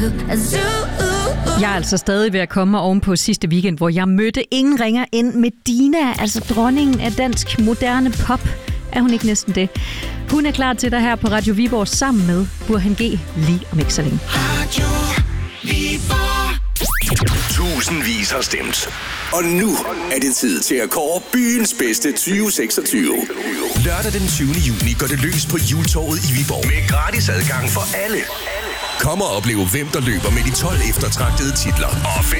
Jeg er altså stadig ved at komme oven på sidste weekend, hvor jeg mødte ingen ringer end Medina, altså dronningen af dansk moderne pop. Er hun ikke næsten det? Hun er klar til dig her på Radio Viborg sammen med Burhan G. lige om ikke så længe. Radio Viborg. Tusindvis har stemt. Og nu er det tid til at kåre byens bedste 2026. Lørdag den 20. juni går det løs på Hjultorvet i Viborg med gratis adgang for alle. Kom og oplev, hvem der løber med de 12 eftertragtede titler. Og